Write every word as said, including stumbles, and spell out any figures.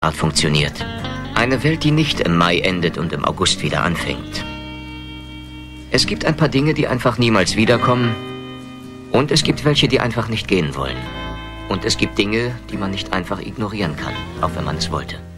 Art funktioniert. Eine Welt, die nicht im Mai endet und im August wieder anfängt. Es gibt ein paar Dinge, die einfach niemals wiederkommen. Und es gibt welche, die einfach nicht gehen wollen. Und es gibt Dinge, die man nicht einfach ignorieren kann, auch wenn man es wollte.